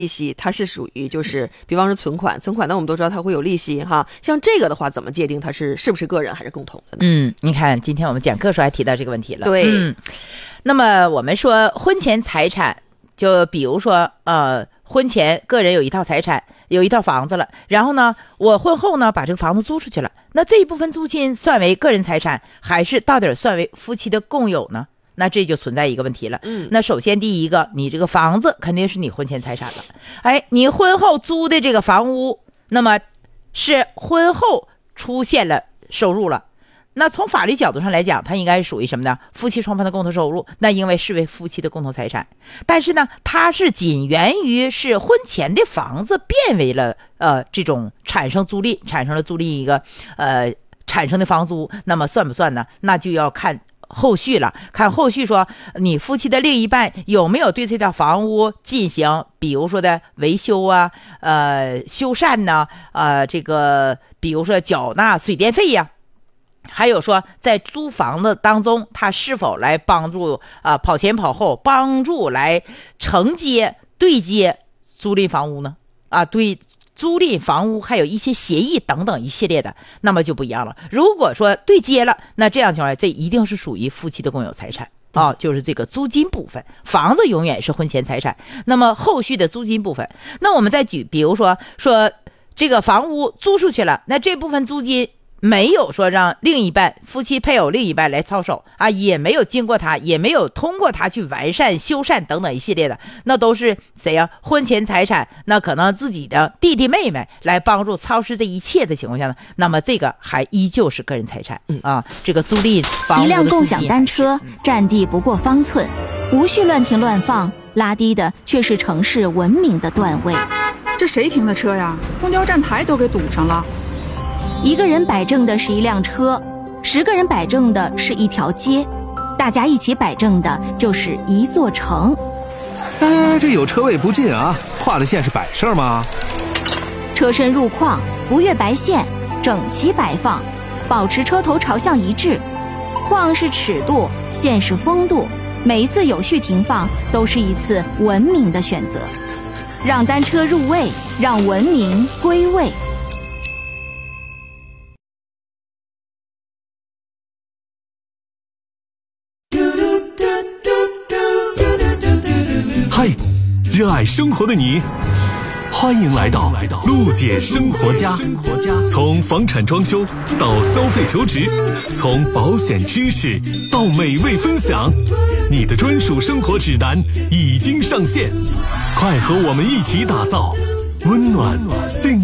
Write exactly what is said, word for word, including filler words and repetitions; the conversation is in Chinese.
利息它是属于就是比方说存款，存款呢我们都知道它会有利息哈，像这个的话怎么界定它是是不是个人还是共同的呢？ 嗯，你看今天我们讲课时候还提到这个问题了。 对， 嗯，那么我们说婚前财产，就比如说呃婚前个人有一套财产，有一套房子了，然后呢我婚后呢把这个房子租出去了，那这一部分租金算为个人财产还是到底算为夫妻的共有呢？那这就存在一个问题了。 嗯， 那首先第一个，你这个房子肯定是你婚前财产了。哎，你婚后租的这个房屋，那么是婚后出现了收入了。那从法律角度上来讲，它应该是属于什么呢？夫妻双方的共同收入，那因为视为夫妻的共同财产。但是呢，它是仅源于是婚前的房子变为了呃这种产生租赁，产生了租赁一个呃产生的房租，那么算不算呢？那就要看后续了，看后续说你夫妻的另一半有没有对这套房屋进行比如说的维修啊，呃修缮呢、啊，呃这个比如说缴纳水电费呀、啊，还有说在租房子当中他是否来帮助啊、呃、跑前跑后帮助来承接对接租赁房屋呢？啊对。租赁房屋还有一些协议等等一系列的，那么就不一样了。如果说对接了，那这样情况下，这一定是属于夫妻的共有财产啊，就是这个租金部分。房子永远是婚前财产，那么后续的租金部分，那我们再举，比如说说这个房屋租出去了，那这部分租金没有说让另一半夫妻配偶另一半来操守啊，也没有经过他，也没有通过他去完善修缮等等一系列的，那都是谁呀、啊？婚前财产，那可能自己的弟弟妹妹来帮助操持这一切的情况下呢，那么这个还依旧是个人财产、嗯、啊。这个租赁房屋的租金， 一辆共享单车占地不过方寸，无序乱停乱放，拉低的却是城市文明的段位。 这谁停的车呀？公交站台都给堵上了。 一个人摆正的是一辆车，十个人摆正的是一条街，大家一起摆正的就是一座城。 哎，这有车位不进啊，画的线是摆设吗？ 车身入框，不越白线，整齐摆放，保持车头朝向一致。框是尺度，线是风度，每一次有序停放都是一次文明的选择。让单车入位，让文明归位。 嗨，热爱生活的你，欢迎来到陆姐生活家。从房产装修到消费求职，从保险知识到美味分享，你的专属生活指南已经上线，快和我们一起打造温暖幸